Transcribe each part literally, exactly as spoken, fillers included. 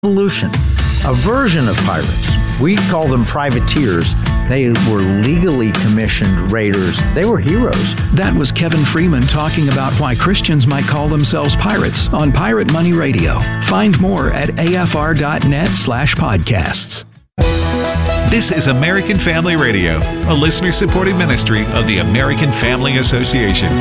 Revolution, a version of pirates. We call them privateers. They were legally commissioned raiders. They were heroes. That was Kevin Freeman talking about why Christians might call themselves pirates on Pirate Money Radio. Find more at afr.net slash podcasts. This is American Family Radio, a listener-supported ministry of the American Family Association.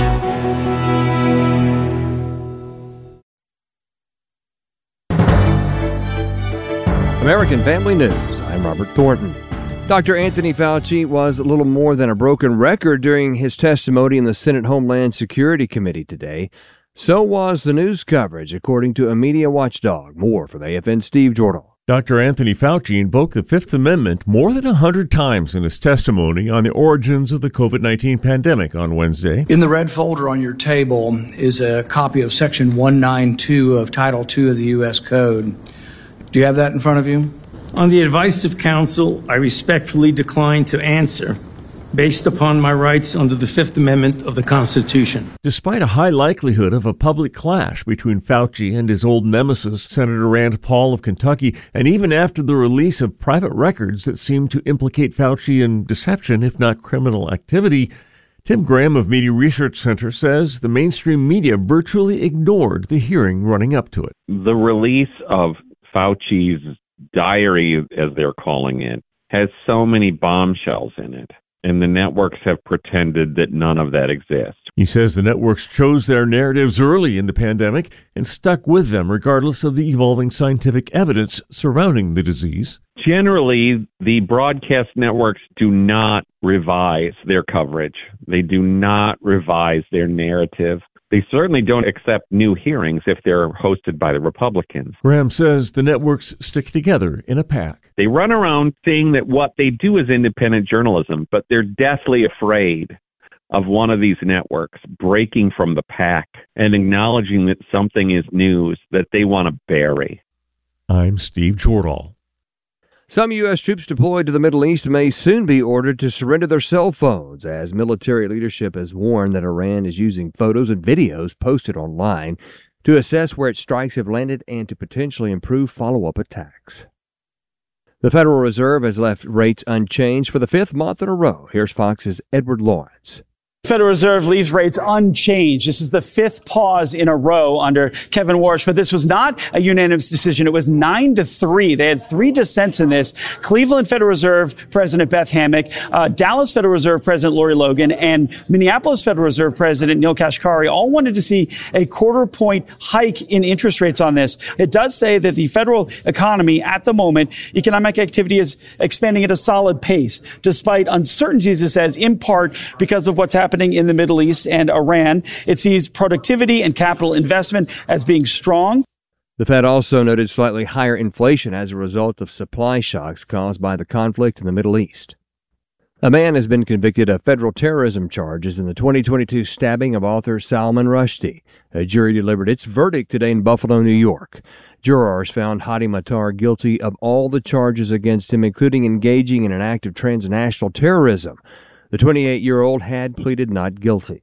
American Family News. I'm Robert Thornton. Doctor Anthony Fauci was a little more than a broken record during his testimony in the Senate Homeland Security Committee today. So was the news coverage, according to a media watchdog. More from A F N's Steve Jordahl. Doctor Anthony Fauci invoked the Fifth Amendment more than one hundred times in his testimony on the origins of the covid nineteen pandemic on Wednesday. In the red folder on your table is a copy of Section one ninety-two of Title two of the U S Code. Do you have that in front of you? On the advice of counsel, I respectfully decline to answer based upon my rights under the Fifth Amendment of the Constitution. Despite a high likelihood of a public clash between Fauci and his old nemesis, Senator Rand Paul of Kentucky, and even after the release of private records that seemed to implicate Fauci in deception, if not criminal activity, Tim Graham of Media Research Center says the mainstream media virtually ignored the hearing running up to it. The release of Fauci's diary, as they're calling it, has so many bombshells in it, and the networks have pretended that none of that exists. He says the networks chose their narratives early in the pandemic and stuck with them regardless of the evolving scientific evidence surrounding the disease. Generally, the broadcast networks do not revise their coverage. They do not revise their narrative. They certainly don't accept new hearings if they're hosted by the Republicans. Graham says the networks stick together in a pack. They run around saying that what they do is independent journalism, but they're deathly afraid of one of these networks breaking from the pack and acknowledging that something is news that they want to bury. I'm Steve Jordahl. Some U S troops deployed to the Middle East may soon be ordered to surrender their cell phones, as military leadership has warned that Iran is using photos and videos posted online to assess where its strikes have landed and to potentially improve follow-up attacks. The Federal Reserve has left rates unchanged for the fifth month in a row. Here's Fox's Edward Lawrence. The Federal Reserve leaves rates unchanged. This is the fifth pause in a row under Kevin Warsh, but this was not a unanimous decision. It was nine to three. They had three dissents in this. Cleveland Federal Reserve President Beth Hammack, uh, Dallas Federal Reserve President Lori Logan, and Minneapolis Federal Reserve President Neil Kashkari all wanted to see a quarter point hike in interest rates on this. It does say that the federal economy at the moment, economic activity is expanding at a solid pace, despite uncertainties, it says, in part because of what's happening in the Middle East and Iran. It sees productivity and capital investment as being strong. The Fed also noted slightly higher inflation as a result of supply shocks caused by the conflict in the Middle East. A man has been convicted of federal terrorism charges in the twenty twenty-two stabbing of author Salman Rushdie. A jury delivered its verdict today in Buffalo, New York. Jurors found Hadi Matar guilty of all the charges against him, including engaging in an act of transnational terrorism. The twenty-eight-year-old had pleaded not guilty.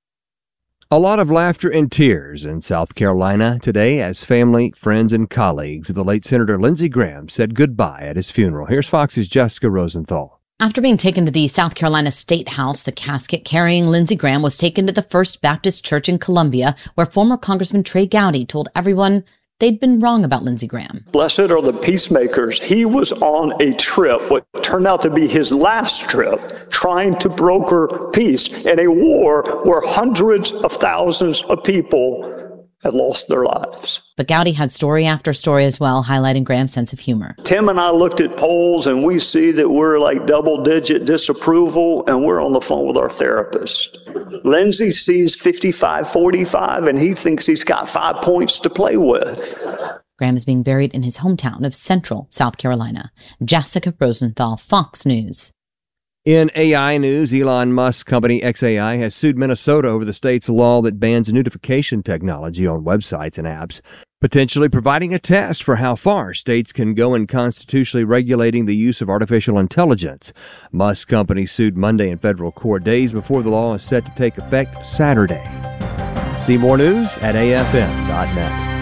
A lot of laughter and tears in South Carolina today as family, friends, and colleagues of the late Senator Lindsey Graham said goodbye at his funeral. Here's Fox's Jessica Rosenthal. After being taken to the South Carolina State House, the casket carrying Lindsey Graham was taken to the First Baptist Church in Columbia, where former Congressman Trey Gowdy told everyone they'd been wrong about Lindsey Graham. Blessed are the peacemakers. He was on a trip, what turned out to be his last trip, trying to broker peace in a war where hundreds of thousands of people had lost their lives. But Gowdy had story after story as well, highlighting Graham's sense of humor. Tim and I looked at polls and we see that we're like double-digit disapproval, and we're on the phone with our therapist. Lindsey sees fifty-five forty-five, and he thinks he's got five points to play with. Graham is being buried in his hometown of Central South Carolina. Jessica Rosenthal, Fox News. In A I news, Elon Musk's company X A I has sued Minnesota over the state's law that bans notification technology on websites and apps, potentially providing a test for how far states can go in constitutionally regulating the use of artificial intelligence. Musk's company sued Monday in federal court, days before the law is set to take effect Saturday. See more news at A F M dot net.